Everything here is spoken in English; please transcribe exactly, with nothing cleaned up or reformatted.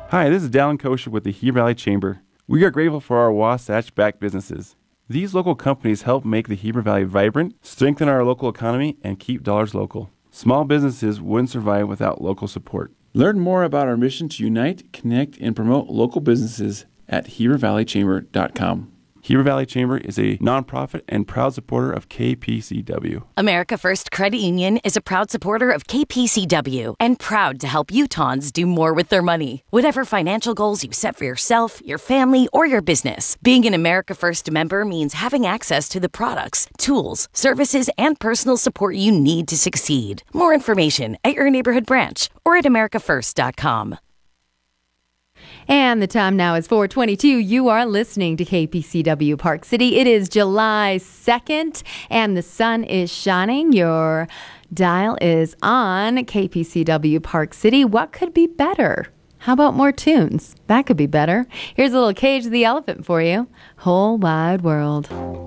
Hi, this is Dallin Kosher with the Heber Valley Chamber. We are grateful for our Wasatch-backed businesses. These local companies help make the Heber Valley vibrant, strengthen our local economy, and keep dollars local. Small businesses wouldn't survive without local support. Learn more about our mission to unite, connect, and promote local businesses at heber valley chamber dot com. Heber Valley Chamber is a nonprofit and proud supporter of K P C W. America First Credit Union is a proud supporter of K P C W and proud to help Utahns do more with their money. Whatever financial goals you set for yourself, your family, or your business, being an America First member means having access to the products, tools, services, and personal support you need to succeed. More information at your neighborhood branch or at america first dot com. And the time now is four twenty-two. You are listening to K P C W Park City. It is July second, and the sun is shining. Your dial is on K P C W Park City. What could be better? How about more tunes? That could be better. Here's a little Cage the Elephant for you. Whole Wide World.